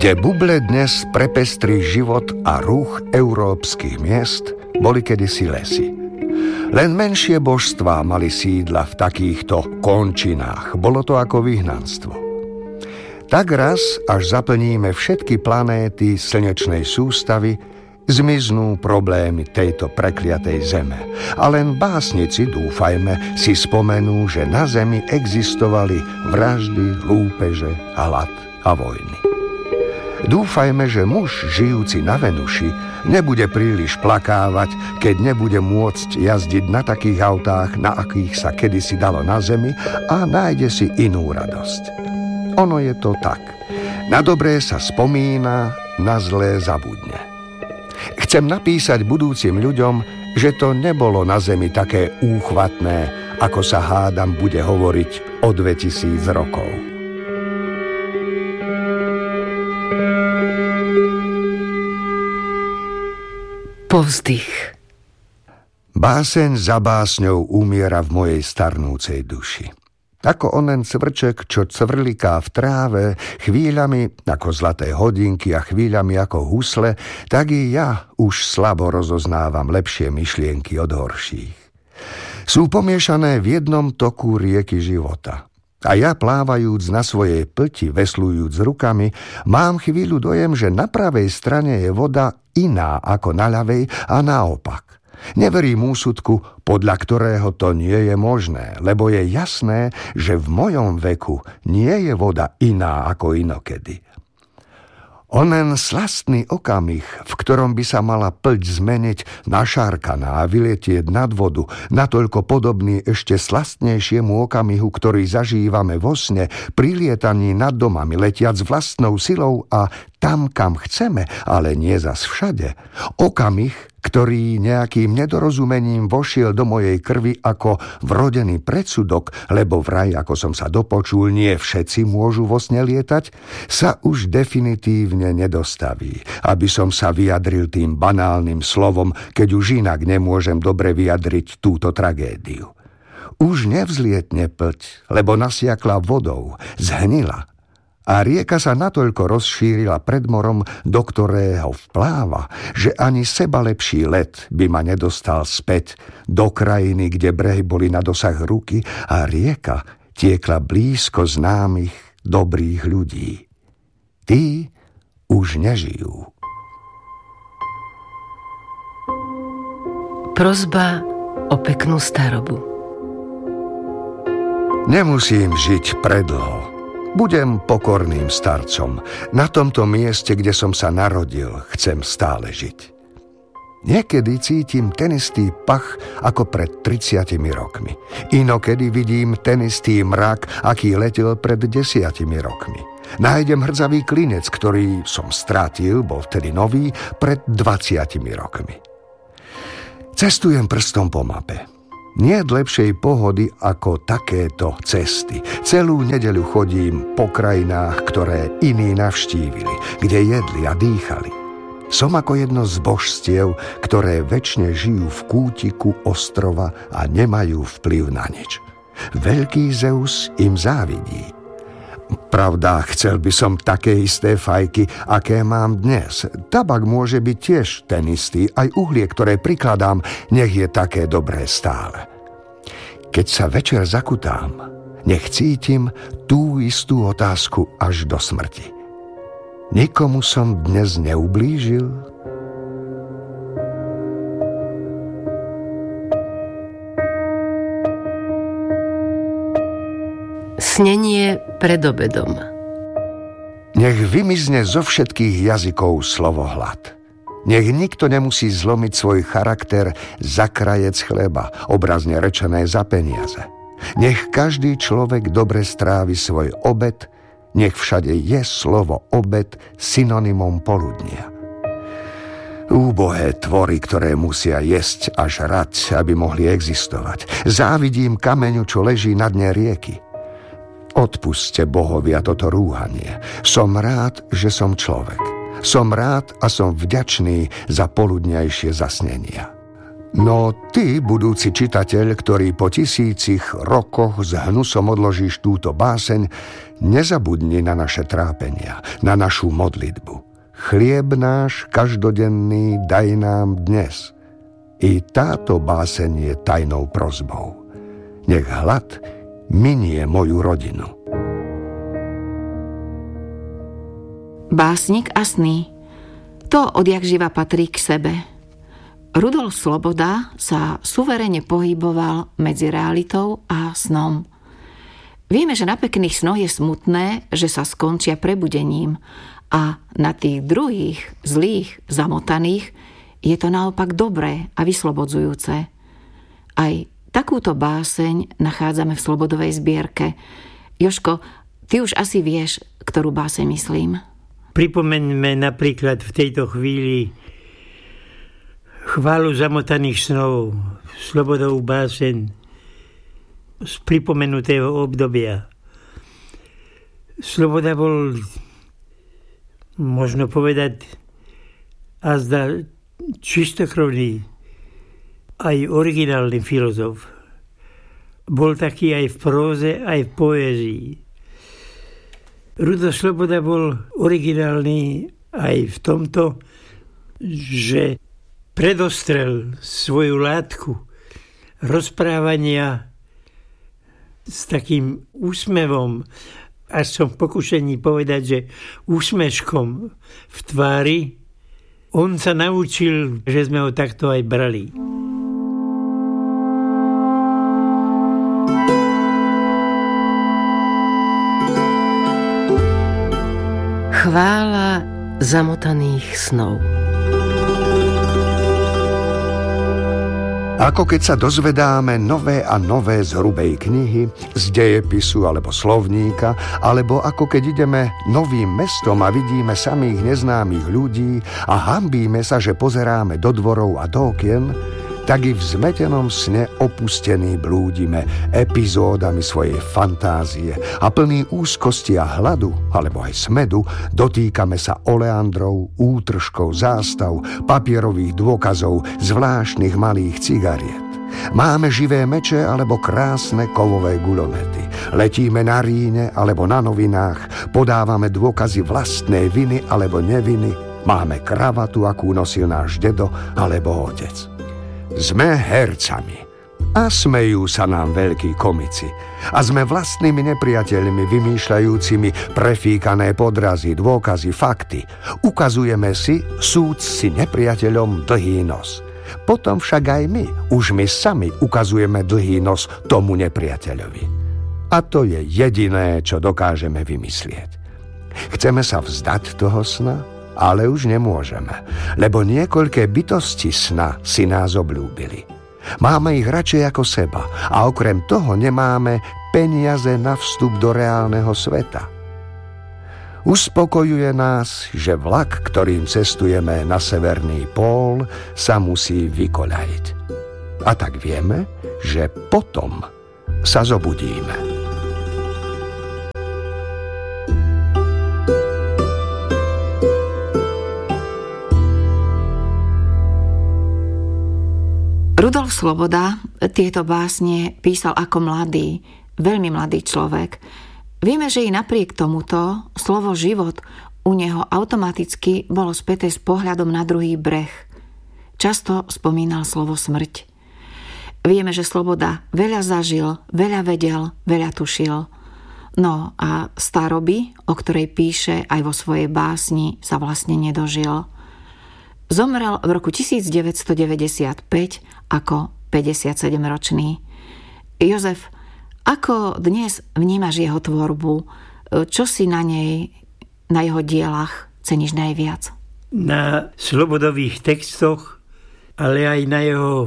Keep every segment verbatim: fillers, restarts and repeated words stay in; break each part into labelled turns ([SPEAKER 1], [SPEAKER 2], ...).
[SPEAKER 1] Kde buble dnes prepestrí život a ruch európskych miest, boli kedysi lesy. Len menšie božstvá mali sídla v takýchto končinách. Bolo to ako vyhnanstvo. Tak raz, až zaplníme všetky planéty slnečnej sústavy, zmiznú problémy tejto prekliatej zeme. A len básnici, dúfajme, si spomenú, že na zemi existovali vraždy, lúpeže, hlad a vojny. Dúfajme, že muž žijúci na Venuši nebude príliš plakávať, keď nebude môcť jazdiť na takých autách, na akých sa kedysi dalo na Zemi, a nájde si inú radosť. Ono je to tak. Na dobré sa spomína, na zlé zabudne. Chcem napísať budúcim ľuďom, že to nebolo na Zemi také úchvatné, ako sa hádam bude hovoriť o dvetisíc rokov.
[SPEAKER 2] Povzdych.
[SPEAKER 1] Báseň za básňou umiera v mojej starnúcej duši. Ako onen cvrček, čo cvrliká v tráve, chvíľami ako zlaté hodinky a chvíľami ako husle, tak i ja už slabo rozoznávam lepšie myšlienky od horších. Sú pomiešané v jednom toku rieky života. A ja, plávajúc na svojej plti, veslujúc rukami, mám chvíľu dojem, že na pravej strane je voda iná ako na ľavej a naopak. Neverím úsudku, podľa ktorého to nie je možné, lebo je jasné, že v mojom veku nie je voda iná ako inokedy. Onen slastný okamih, v ktorom by sa mala plť zmeniť na šárkaná a vyletieť nad vodu, natoľko podobný ešte slastnejšiemu okamihu, ktorý zažívame vo sne, pri lietaní nad domami, letiac vlastnou silou a tam, kam chceme, ale nie zas všade. Okamih, ktorý nejakým nedorozumením vošiel do mojej krvi ako vrodený predsudok, lebo vraj, ako som sa dopočul, nie všetci môžu vo sne lietať, sa už definitívne nedostaví, aby som sa vyjadril tým banálnym slovom, keď už inak nemôžem dobre vyjadriť túto tragédiu. Už nevzlietne plť, lebo nasiakla vodou, zhnila. A rieka sa natoľko rozšírila pred morom, do ktorého vpláva, že ani seba lepší let by ma nedostal späť do krajiny, kde brehy boli na dosah ruky a rieka tiekla blízko známych dobrých ľudí. Tí už nežijú.
[SPEAKER 2] Prosba o peknú starobu.
[SPEAKER 1] Nemusím žiť predlho. Budem pokorným starcom. Na tomto mieste, kde som sa narodil, chcem stále žiť. Niekedy cítim ten istý pach ako pred tridsiatimi rokmi. Inokedy vidím ten istý mrak, aký letel pred desiatimi rokmi. Nájdem hrdzavý klinec, ktorý som stratil, bol vtedy nový, pred dvadsiatimi rokmi. Cestujem prstom po mape. Nie je lepšej pohody ako takéto cesty. Celú nedeľu chodím po krajinách, ktoré iní navštívili, kde jedli a dýchali. Som ako jedno z božstiev, ktoré večne žijú v kútiku ostrova a nemajú vplyv na nič. Veľký Zeus im závidí. Pravda, chcel by som také isté fajky, aké mám dnes. Tabak môže byť tiež ten istý, aj uhlie, ktoré prikladám, nech je také dobré stále. Keď sa večer zakutám, nech cítim tú istú otázku až do smrti. Nikomu som dnes neublížil?
[SPEAKER 2] Snenie pred obedom.
[SPEAKER 1] Nech vymizne zo všetkých jazykov slovo hlad. Nech nikto nemusí zlomiť svoj charakter za krajec chleba, obrazne rečené za peniaze. Nech každý človek dobre strávi svoj obed, nech všade je slovo obed synonymom poludnia. Úbohé tvory, ktoré musia jesť a žrať, aby mohli existovať. Závidím kameňu, čo leží na dne rieky. Odpusťte bohovia toto rúhanie. Som rád, že som človek. Som rád a som vďačný za poludňajšie zasnenia. No ty, budúci čitateľ, ktorý po tisícich rokoch s hnusom odložíš túto báseň, nezabudni na naše trápenia, na našu modlitbu. Chlieb náš každodenný daj nám dnes. I táto báseň je tajnou prosbou. Nech hlad minie moju rodinu.
[SPEAKER 3] Básnik a sny. To odjakživa patrí k sebe. Rudolf Sloboda sa suverene pohyboval medzi realitou a snom. Vieme, že na pekných snoch je smutné, že sa skončia prebudením a na tých druhých, zlých, zamotaných je to naopak dobré a vyslobodzujúce. Aj takúto báseň nachádzame v Slobodovej zbierke. Jožko, ty už asi vieš, ktorú báseň myslím.
[SPEAKER 4] Pripomeňme napríklad v tejto chvíli Chválu zamotaných snov, Slobodovú báseň z pripomenutého obdobia. Sloboda bol, možno povedať, azda čistokrvný, aj originálny filozof. Bol taký aj v próze, aj v poézii. Rudolf Sloboda bol originálny aj v tomto, že predostrel svoju látku rozprávania s takým úsmevom, až som v pokušení povedať, že úsmeškom v tvári. On sa naučil, že sme ho takto aj brali.
[SPEAKER 2] Chvála zamotaných snov.
[SPEAKER 1] Ako keď sa dozvedáme nové a nové z hrubej knihy, z dejepisu alebo slovníka, alebo ako keď ideme novým mestom a vidíme samých neznámych ľudí a hanbíme sa, že pozeráme do dvorov a do okien, tak i v zmetenom sne opustení blúdime epizódami svojej fantázie a plný úzkosti a hladu, alebo aj smedu, dotýkame sa oleandrov, útržkov, zástav, papierových dôkazov, zvláštnych malých cigariet. Máme živé meče alebo krásne kovové guľomety. Letíme na Ríne alebo na novinách, podávame dôkazy vlastnej viny alebo neviny, máme kravatu, akú nosil náš dedo alebo otec. Sme hercami a smejú sa nám veľkí komici a sme vlastnými nepriateľmi vymýšľajúcimi prefíkané podrazy, dôkazy, fakty. Ukazujeme si, súd si nepriateľom dlhý nos. Potom však aj my, už my sami ukazujeme dlhý nos tomu nepriateľovi. A to je jediné, čo dokážeme vymyslieť. Chceme sa vzdať toho sna? Ale už nemôžeme, lebo niekoľké bytosti sna si nás obľúbili. Máme ich radšej ako seba a okrem toho nemáme peniaze na vstup do reálneho sveta. Uspokojuje nás, že vlak, ktorým cestujeme na severný pól, sa musí vykoľajiť. A tak vieme, že potom sa zobudíme.
[SPEAKER 3] Rudolf Sloboda tieto básne písal ako mladý, veľmi mladý človek. Vieme, že i napriek tomuto slovo život u neho automaticky bolo späté s pohľadom na druhý breh. Často spomínal slovo smrť. Vieme, že Sloboda veľa zažil, veľa vedel, veľa tušil. No a staroby, o ktorej píše aj vo svojej básni, sa vlastne nedožil. Zomrel v roku devätnásťstodeväťdesiatpäť ako päťdesiatsedemročný. Jozef, ako dnes vnímaš jeho tvorbu? Čo si na nej, na jeho dielach ceníš najviac?
[SPEAKER 4] Na Slobodových textoch, ale aj na jeho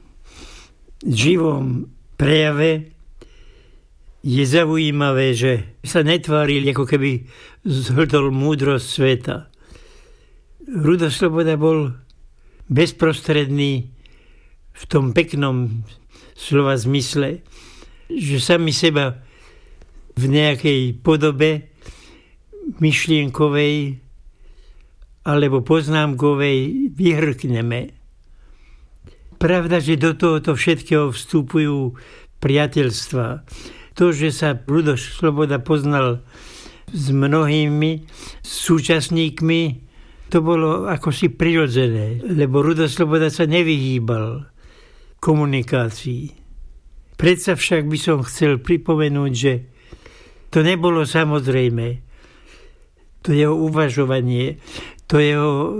[SPEAKER 4] živom prejave je zaujímavé, že sa netváril, ako keby zhltol múdrosť sveta. Rudolf Sloboda bol bezprostredný v tom peknom slova zmysle, že sami seba v nejakej podobe myšlienkovej alebo poznámkovej vyhrkneme. Pravda, že do tohoto všetkého vstupujú priateľstva. To, že sa Rudo Sloboda poznal s mnohými súčasníkmi, to bolo akosi prirodzené, lebo Rudo Sloboda sa nevyhýbal komunikácii. Predsa však by som chcel pripomenúť, že to nebolo samozrejme. To jeho uvažovanie, to jeho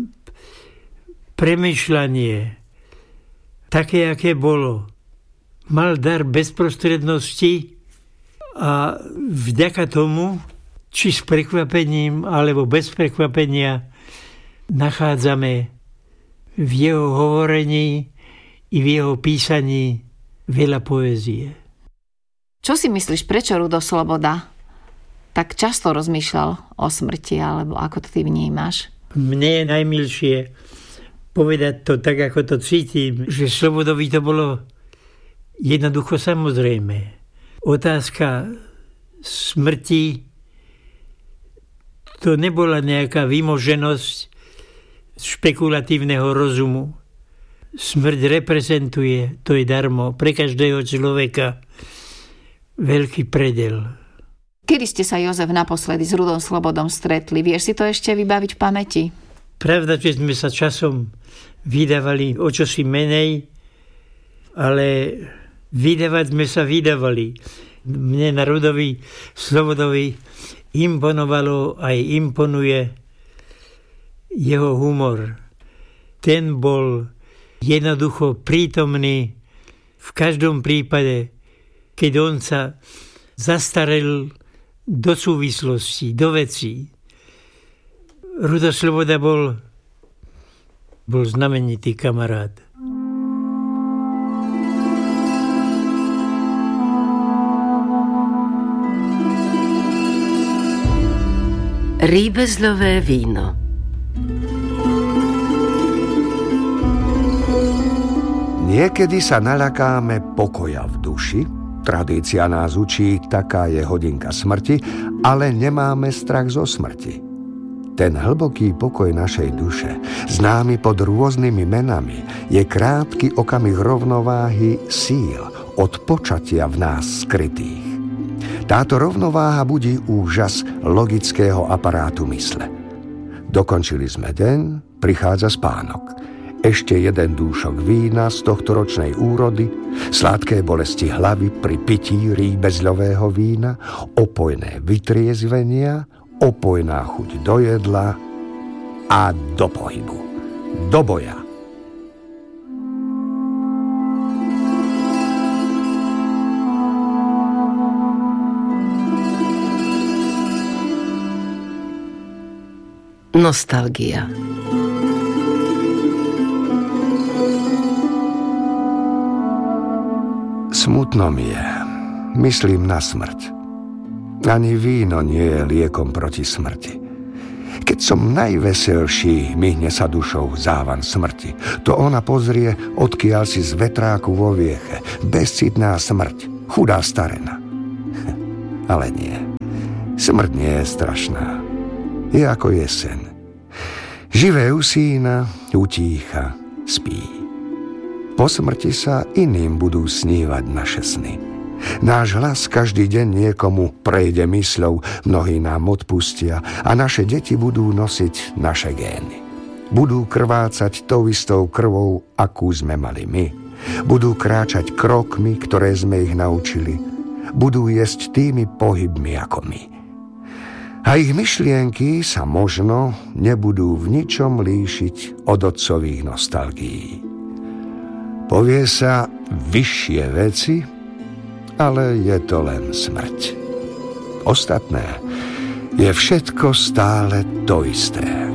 [SPEAKER 4] premýšľanie, také, aké bolo. Mal dar bezprostrednosti a vďaka tomu, či s prekvapením, alebo bez prekvapenia, nachádzame v jeho hovorení i v jeho písaní veľa poézie.
[SPEAKER 3] Čo si myslíš, prečo Rudo Sloboda tak často rozmýšľal o smrti, alebo ako to ty vnímaš?
[SPEAKER 4] Mne je najmilšie povedať to tak, ako to cítim, že Slobodovi to bolo jednoducho samozrejme. Otázka smrti to nebola nejaká vymoženosť špekulatívneho rozumu. Smrť reprezentuje, to je darmo, pre každého človeka veľký predel.
[SPEAKER 3] Kedy ste sa, Jozef, naposledy s Rudom Slobodom stretli? Vieš si to ešte vybaviť v pamäti?
[SPEAKER 4] Pravda, že sme sa časom vydávali o čosi menej, ale vydávať sme sa vydávali. Mne na Rudovi Slobodovi imponovalo aj imponuje jeho humor. Ten bol jednoducho prítomný v každom prípade, keď on sa zastarel do súvislosti, do vecí. Rudo Sloboda bol, bol znamenitý kamarát.
[SPEAKER 2] Rýbezľové víno.
[SPEAKER 1] Niekedy sa naľakáme pokoja v duši, tradícia nás učí, taká je hodinka smrti, ale nemáme strach zo smrti. Ten hlboký pokoj našej duše, známy pod rôznymi menami, je krátky okamih rovnováhy síl od počatia v nás skrytých. Táto rovnováha budí úžas logického aparátu mysle. Dokončili sme deň, prichádza spánok. Ešte jeden dúšok vína z tohtoročnej úrody, sladké bolesti hlavy pri pití rýbezľového vína, opojné vytriezvenia, opojná chuť do jedla a do pohybu, do boja.
[SPEAKER 2] Nostalgia.
[SPEAKER 1] Smutno mi je. Myslím na smrť. Ani víno nie je liekom proti smrti. Keď som najveselší, myhne sa dušou závan smrti. To ona pozrie, odkiaľ si z vetráku vo vieche. Bezcitná smrť, chudá starena. Ale nie. Smrť nie je strašná. Je ako jeseň. Živé usína, utícha, spí. Po smrti sa iným budú snívať naše sny. Náš hlas každý deň niekomu prejde mysľou, mnohí nám odpustia a naše deti budú nosiť naše gény. Budú krvácať tou istou krvou, akú sme mali my. Budú kráčať krokmi, ktoré sme ich naučili. Budú jesť tými pohybmi ako my. A ich myšlienky sa možno nebudú v ničom líšiť od otcových nostalgií. Povie sa vyššie veci, ale je to len smrť. Ostatné je všetko stále to isté.